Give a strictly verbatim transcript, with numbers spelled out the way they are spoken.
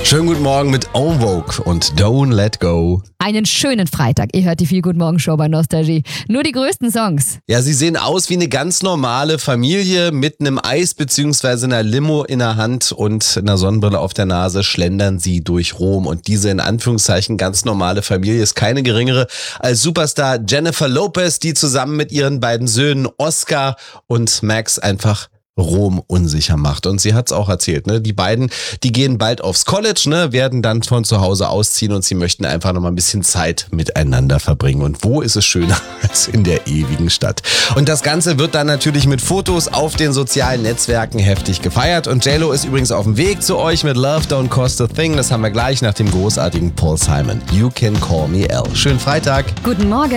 Schönen guten Morgen mit En Vogue und Don't Let Go. Einen schönen Freitag. Ihr hört die Viel Guten Morgen Show bei Nostalgie. Nur die größten Songs. Ja, sie sehen aus wie eine ganz normale Familie mit einem Eis bzw. einer Limo in der Hand und einer Sonnenbrille auf der Nase schlendern sie durch Rom. Und diese in Anführungszeichen ganz normale Familie ist keine geringere als Superstar Jennifer Lopez, die zusammen mit ihren beiden Söhnen Oscar und Max einfach Rom unsicher macht. Und sie hat's auch erzählt, ne? Die beiden, die gehen bald aufs College, ne? Werden dann von zu Hause ausziehen und sie möchten einfach noch mal ein bisschen Zeit miteinander verbringen. Und wo ist es schöner als in der ewigen Stadt? Und das Ganze wird dann natürlich mit Fotos auf den sozialen Netzwerken heftig gefeiert. Und J-Lo ist übrigens auf dem Weg zu euch mit Love Don't Cost a Thing. Das haben wir gleich nach dem großartigen Paul Simon. You Can Call Me Elle. Schönen Freitag. Guten Morgen.